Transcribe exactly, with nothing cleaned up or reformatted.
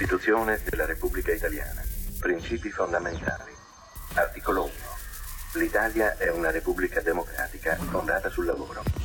Costituzione della Repubblica Italiana. Principi fondamentali. Articolo uno. L'Italia è una Repubblica democratica fondata sul lavoro.